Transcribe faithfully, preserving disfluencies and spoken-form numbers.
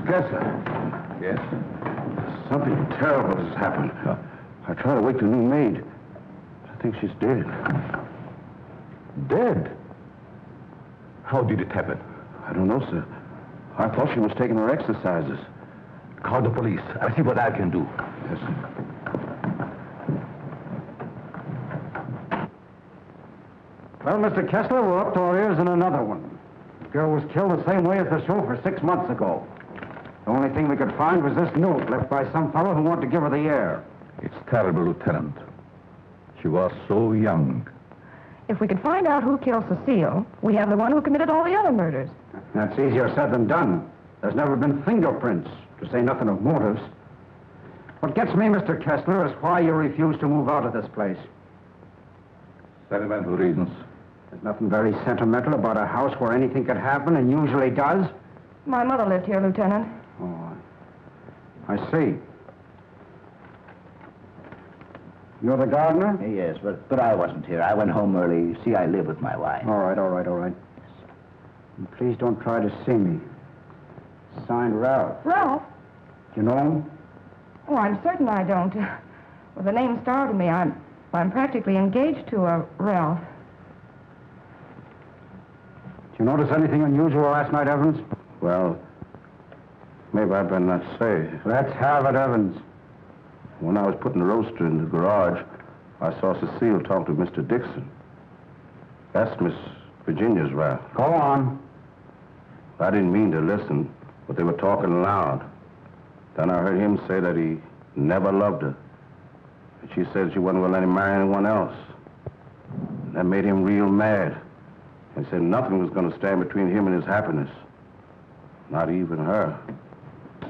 Kessler. Yes? Something terrible has happened. Huh? I tried to wake the new maid. I think she's dead. Dead? How did it happen? I don't know, sir. I thought she was taking her exercises. Call the police. I'll see what I can do. Yes, sir. Well, Mister Kessler, we're up to our ears in another one. The girl was killed the same way as the chauffeur six months ago. The only thing we could find was this note left by some fellow who wanted to give her the air. It's terrible, Lieutenant. She was so young. If we could find out who killed Cecile, we have the one who committed all the other murders. That's easier said than done. There's never been fingerprints, to say nothing of motives. What gets me, Mister Kessler, is why you refuse to move out of this place. Sentimental reasons. There's nothing very sentimental about a house where anything could happen and usually does. My mother lived here, Lieutenant. Oh, I see. You're the gardener? Yes, but, but I wasn't here. I went home early. You see, I live with my wife. All right, all right, all right. And please don't try to see me. Signed, Ralph. Ralph? You know him? Oh, I'm certain I don't. Well, the name startled me. I'm, I'm practically engaged to a Ralph. Did you notice anything unusual last night, Evans? Well, maybe I'd better not say. Let's have it, Evans. When I was putting the roaster in the garage, I saw Cecile talk to Mister Dixon. That's Miss Virginia's Ralph. Go on. I didn't mean to listen, but they were talking loud. Then I heard him say that he never loved her. And she said she wasn't going to let him marry anyone else. That made him real mad. He said nothing was going to stand between him and his happiness. Not even her.